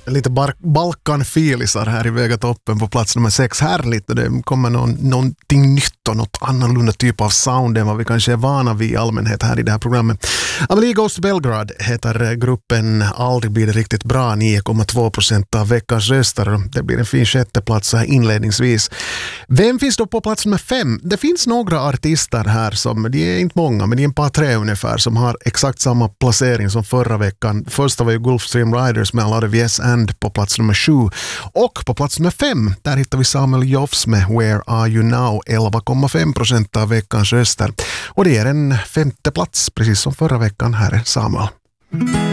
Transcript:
lite Balkan-filisar här i Vegatoppen på plats nummer 6. Härligt, och det kommer någonting nytt och något annorlunda typ av sound än vad vi kanske är vana vid i allmänhet här i det här programmet. Amelie Goes to Belgrade heter gruppen. Aldrig blir det riktigt bra, 9,2% av veckans röster. Det blir en fin sjätte plats här inledningsvis. Vem finns då på plats nummer 5? Det finns några artister här som, de är inte många, men det är en par tre ungefär, som har exakt samma placering som förra veckan. Första var ju Gulfstream Riders med A Lot of Yes And på plats nummer 7. Och på plats nummer 5, där hittar vi Samuel Joffs med Where Are You Now, 11,5% av veckans röster. Och det är en femte plats, precis som förra veckan. Här är Samuel.